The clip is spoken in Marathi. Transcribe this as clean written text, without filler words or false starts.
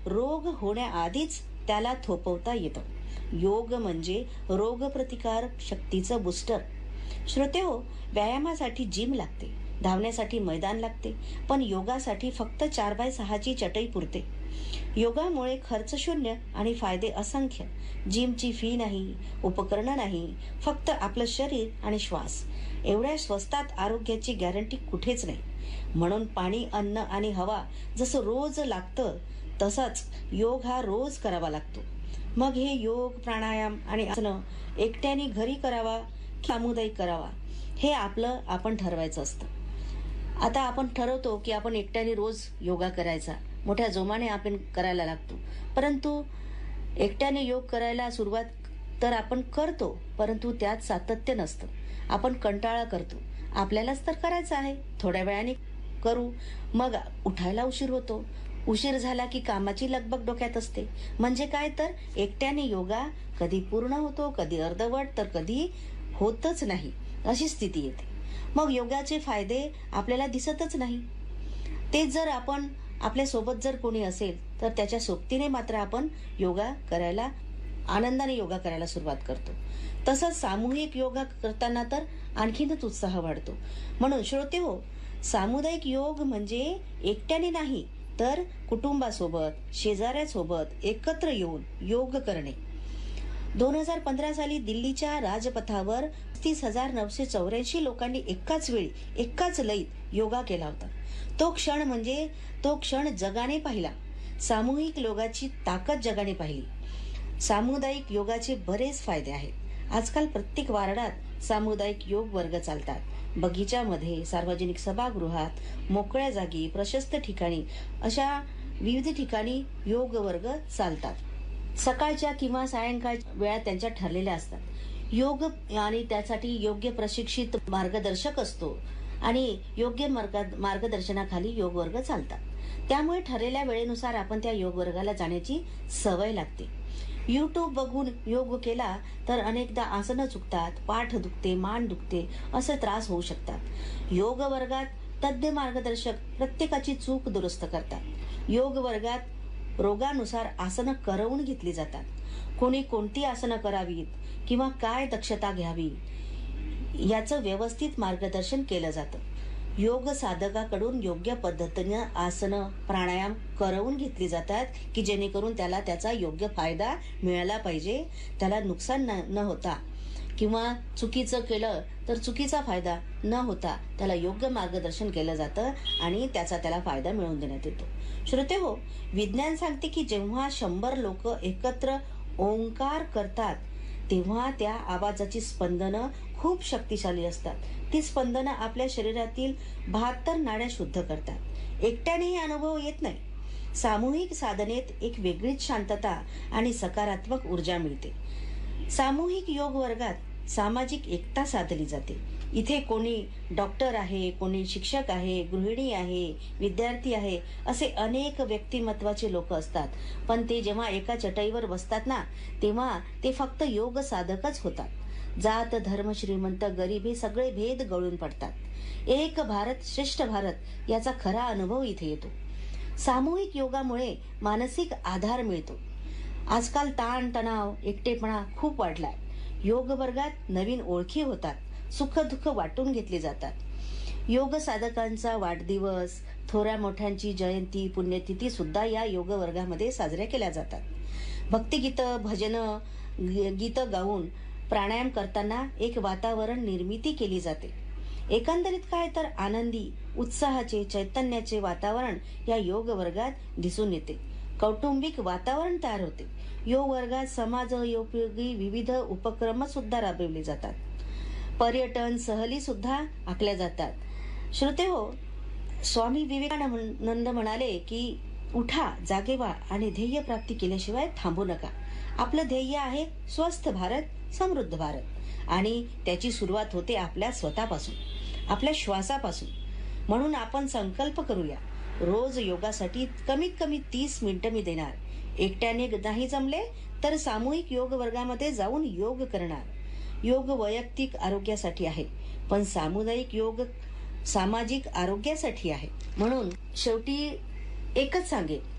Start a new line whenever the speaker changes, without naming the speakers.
रोग होण्याआधीच त्याला थोपवता येतं. योग म्हणजे रोगप्रतिकार शक्तीचं बूस्टर. श्रोतेहो, व्यायामासाठी जिम लागते, धावण्यासाठी मैदान लागते, पण योगासाठी फक्त 4x6 चटई पुरते. योगामुळे खर्च शून्य आणि फायदे असंख्य. जिमची फी नाही, उपकरणं नाही, फक्त आपलं शरीर आणि श्वास. एवढ्या स्वस्तात आरोग्याची गॅरंटी कुठेच नाही. म्हणून पाणी, अन्न आणि हवा जसं रोज लागतं, तसाच योग हा रोज करावा लागतो. मग हे योग, प्राणायाम आणि आसनं एकट्याने घरी करावा की सामुदायिक करावा, हे आपण ठरवायचं असतं. आता आपण ठरवतो की आपण एकट्याने रोज योगा करायचा, मोठ्या जोमाने आपण करायला लागतो. परंतु एकट्याने योग करायला सुरुवात तर आपण करतो, परंतु त्यात सातत्य नसतं. आपण कंटाळा करतो. आपल्यालाच तर करायचं आहे, थोड्या वेळाने करू, मग उठायला उशीर होतो. उशीर झाला की कामाची लगबग डोक्यात असते. म्हणजे काय तर एकट्याने योगा कधी पूर्ण होतो, कधी अर्धवट, तर कधी होतच नाही, अशी स्थिती येते. मग योगाचे फायदे आपल्याला दिसतच नाही. तेच जर आपल्या सोबत जर कोणी असेल तर त्याच्या सोबतीने मात्र आपण आनंदाने योगा करायला सुरुवात करतो. तसंच सामूहिक योगा करताना तर आणखीनच उत्साह वाढतो. म्हणून श्रोतेहो, सामुदायिक योग म्हणजे एकट्याने नाही, तर कुटुंबासोबत, शेजाऱ्यासोबत एकत्र येऊन योग करणे. 2015 साली दिल्लीच्या राजपथावर 30,984 लोकांनी एकाच वेळी, एकाच लयीत योगा केला होता. तो क्षण जगाने पाहिला. सामूहिक योगाची ताकद जगाने पाहिली. सामुदायिक योगाचे बरेच फायदे आहेत. आजकाल प्रत्येक वार्डात सामुदायिक योग वर्ग चालतात. बगीच्यामध्ये, सार्वजनिक सभागृहात, मोकळ्या जागी, प्रशस्त ठिकाणी, अशा विविध ठिकाणी योग वर्ग चालतात. सकाळच्या किंवा सायंकाळच्या वेळा त्यांच्या ठरलेल्या असतात. योग आणि त्यासाठी योग्य प्रशिक्षित मार्गदर्शक असतो आणि योग्य मार्गदर्शनाखाली योग वर्ग चालतात. त्यामुळे ठरलेल्या वेळेनुसार आपण त्या योग वर्गाला जाण्याची सवय लागते. YouTube बघून योग केला तर अनेकदा आसनं चुकतात, पाठ दुखते, मान दुखते, असे त्रास होऊ शकतात. योग वर्गात तज्ञ मार्गदर्शक प्रत्येकाची चूक दुरुस्त करतात. योग वर्गात रोगानुसार आसनं करवून घेतली जातात. कोणी कोणती आसनं करावीत किंवा काय दक्षता घ्यावी याचं व्यवस्थित मार्गदर्शन केलं जातं. योग साधकाकडून योग्य पद्धतीनं आसनं, प्राणायाम करवून घेतली जातात की जेणेकरून त्याला त्याचा योग्य फायदा मिळाला पाहिजे, त्याला नुकसान न होता, किंवा चुकीचं केलं तर चुकीचा फायदा न होता त्याला योग्य मार्गदर्शन केलं जातं आणि त्याला फायदा मिळवून देण्यात येतो. श्रोतेहो, विज्ञान सांगते की जेव्हा 100 लोक एकत्र ओंकार करतात तेव्हा त्या आवाजाची स्पंदनं खूप शक्तिशाली असतात. ती स्पंदनं आपल्या शरीरातील 72 नाड्या शुद्ध करतात. एकट्याने हे अनुभव येत नाही. सामूहिक साधनेत एक वेगळीच शांतता आणि सकारात्मक ऊर्जा मिळते. सामूहिक योग वर्गात सामाजिक एकता साधली जाते. इथे कोणी डॉक्टर आहे, कोणी शिक्षक आहे, गृहिणी आहे, विद्यार्थी आहे, असे अनेक व्यक्तिमत्वाचे लोक असतात. पण ते जेव्हा एका चटईवर बसतात ना, तेव्हा ते फक्त योग साधकच होतात. जात, धर्म, श्रीमंत, गरीब हे सगळे भेद गळून पडतात. एक भारत श्रेष्ठ भारत याचा खरा अनुभव इथे येतो. सामूहिक योगामुळे मानसिक आधार मिळतो. आजकाल ताण तणाव, एकटेपणा खूप वाढलाय. योग वर्गात नवीन ओळखी होतात, सुख दुःख वाटून घेतली जातात. योग साधकांचा वाढदिवस, थोड्या मोठ्यांची जयंती, पुण्यतिथी सुद्धा या योग वर्गामध्ये साजऱ्या केल्या जातात. भक्तिगीत, भजन गीत गाऊन प्राणायाम करताना एक वातावरण निर्मिती केली जाते. एकंदरीत काय तर आनंदी, उत्साहाचे, चैतन्याचे वातावरण या योग वर्गात दिसून येते. कौटुंबिक वातावरण तयार होते. योग वर्गात समाजोपयोगी विविध उपक्रम सुद्धा राबवले जातात. पर्यटन सहली सुद्धा आखल्या जातात. श्रोतेहो, स्वामी विवेकानंद म्हणाले की उठा, जागे व्हा आणि ध्येय प्राप्ती केल्याशिवाय थांबू नका. आपलं ध्येय आहे स्वस्थ भारत, समृद्ध भारत, आणि त्याची सुरुवात होते आपल्या स्वतःपासून, आपल्या श्वासापासून. म्हणून आपण संकल्प करूया, रोज योगासाठी कमीत कमी 30 मिनिटं मी देणार. एकट्याने नाही जमले तर सामूहिक योग वर्गामध्ये जाऊन योग करणार. योग वैयक्तिक आरोग्यासाठी आहे, पण सामुदायिक योग सामाजिक आरोग्यासाठी आहे. म्हणून शेवटी एकच सांगेन